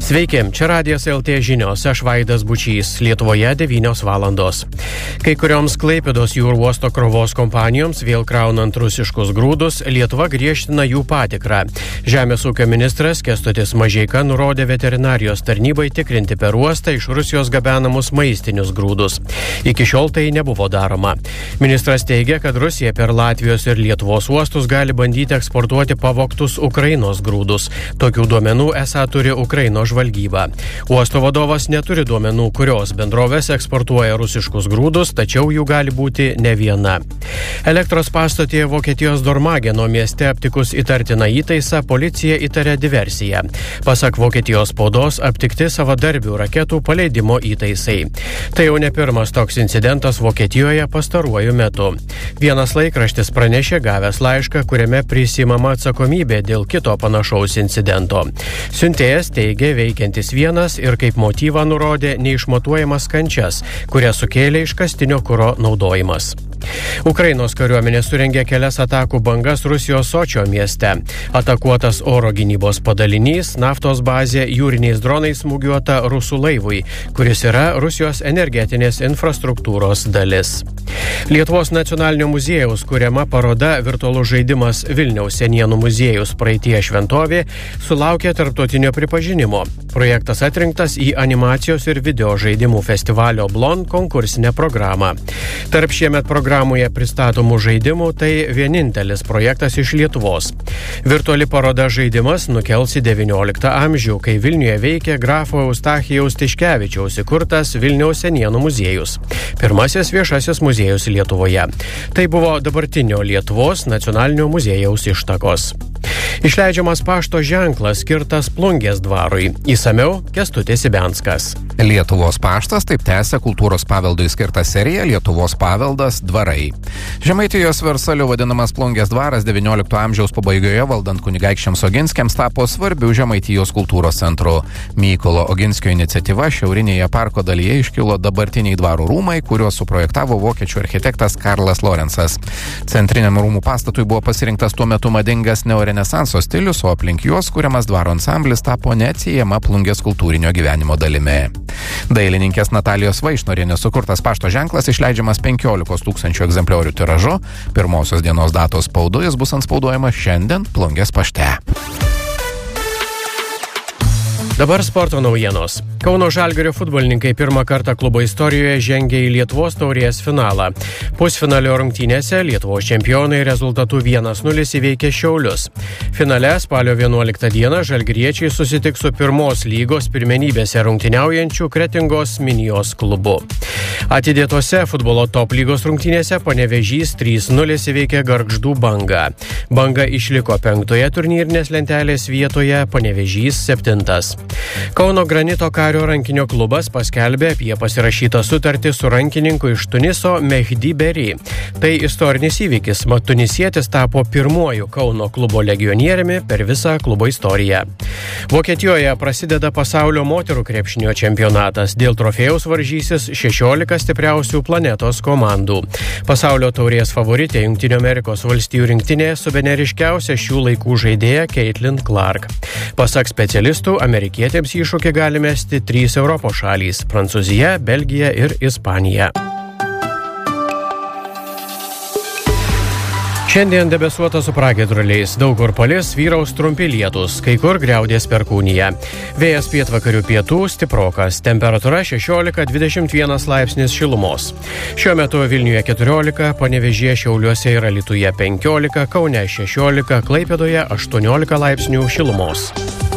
Sveiki, čia Radijas LT žinios, aš Vaidas Bučys, Lietuvoje 9 valandos. Kai kurioms Klaipėdos jūrų uosto krovos kompanijoms, vėl kraunant rusiškus grūdus, Lietuva griežtina jų patikrą. Žemės ūkio ministras Kęstutis Mažeika nurodė veterinarijos tarnybai tikrinti per uostą iš Rusijos gabenamus maistinius grūdus. Iki šiol tai nebuvo daroma. Ministras teigia, kad Rusija per Latvijos ir Lietuvos uostus gali bandyti eksportuoti pavogtus Ukrainos grūdus. Tokių duomenų esą turi Ukrainos žvalgyba. Uosto vadovas neturi duomenų, kurios bendrovės eksportuoja rusiškus grūdus, tačiau jų gali būti ne viena. Elektros pastotėje Vokietijos Dormageno mieste aptikus įtartiną įtaisą, policija įtarė diversiją. Pasak Vokietijos spaudos, aptikti savadarbių raketų paleidimo įtaisai. Tai jau ne pirmas toks incidentas Vokietijoje pastaruoju metu. Vienas laikraštis pranešė gavęs laišką, kuriame prisimama atsakomybė dėl kito panašaus incidento. Siuntėjas teigė veikiantis vienas ir kaip motyvą nurodė neišmatuojamas kančias, kurias sukėlė iškastinio kuro naudojimas. Ukrainos kariuomenė surengė kelias atakų bangas Rusijos Sočio mieste. Atakuotas oro gynybos padalinys, naftos bazė, jūriniais dronais smūgiuota rusų laivui, kuris yra Rusijos energetinės infrastruktūros dalis. Lietuvos nacionalinio muziejaus kuriama paroda virtualus žaidimas Vilniaus senienų muziejus praeitie šventovė sulaukė tarptautinio pripažinimo. Projektas atrinktas į animacijos ir video žaidimų festivalio Blon konkursinę programą. Tarp šiemet programoje pristatomų žaidimų tai vienintelis projektas iš Lietuvos. Virtuali paroda žaidimas nukels į 19 amžių, kai Vilniuje veikė grafo Eustachijaus Tiškevičiaus įkurtas Vilniaus senienų muziejus. Pirmasis viešasis muziejus Lietuvoje. Tai buvo dabartinio Lietuvos nacionalinio muziejaus ištakos. Išleidžiamas pašto ženklas skirtas Plungės dvarui. Įsamiau Kęstutis Ibenskas. Lietuvos paštas taip tęsia kultūros paveldui skirtą seriją Lietuvos paveldas dvarai. Žemaitijos Versaliu vadinamas Plungės dvaras 19 amžiaus pabaigoje valdant kunigaikščiams Oginskiams tapo svarbiu Žemaitijos kultūros centru. Mykolo Oginskio iniciatyva šiaurinėje parko dalyje iškilo dabartiniai dvaro rūmai, kuriuos suprojektavo vokiečių architektas Karlas Lorenzas. Centriniam rūmų pastatui buvo pasirinktas tuo metu madingas neorenesanso stilius, o aplink juos kuriamas dvaro ansamblis tapo neatsiejama Plungės kultūrinio gyvenimo dalimi. Dailininkės Natalijos Vaišnorienės sukurtas pašto ženklas išleidžiamas 15 000 egzempliorių tiražu. Pirmosios dienos datos spaudoje bus antspauduojamas šiandien Plungės pašte. Dabar sporto naujienos. Kauno Žalgirio futbolininkai pirmą kartą klubo istorijoje žengė į Lietuvos taurės finalą. Pusfinalio rungtynėse Lietuvos čempionai rezultatu 1-0 įveikė Šiaulius. Finale spalio 11 dieną žalgiriečiai susitiks su pirmos lygos pirmenybėse rungtyniaujančių Kretingos Minijos klubu. Atidėtose futbolo top lygos rungtynėse Panevėžys 3-0 įveikė Gargždų Bangą. Banga išliko 5 turnyrinės lentelės vietoje, Panevėžys 7. Kauno Granito Kario rankinio klubas paskelbė apie pasirašytą sutartį su rankininku iš Tuniso Mehdi Beri. Tai istorinis įvykis, mat tunisietis tapo pirmuoju Kauno klubo legionieriumi per visą klubo istoriją. Vokietijoje prasideda pasaulio moterų krepšinio čempionatas. Dėl trofėjaus varžysis 16 stipriausių planetos komandų. Pasaulio taurės favoritė Jungtinių Amerikos valstijų rinktinė su bene ryškiausia šių laikų žaidėja Caitlin Clark. Pasak specialistų, amerikietėms iššūkį gali mesti 3 Europos šalys – Prancūzija, Belgija ir Ispanija. Šiandien debesuota su pragiedruliais, daug kur palis, vyraus trumpi lietūs, kai kur griaudės perkūnija. Vėjas pietvakarių pietų stiprokas, temperatūra 16-21 laipsnis šilumos. Šiuo metu Vilniuje 14, Panevėžyje, Šiauliuose ir Alytuje 15, Kaune 16, Klaipėdoje 18 laipsnių šilumos.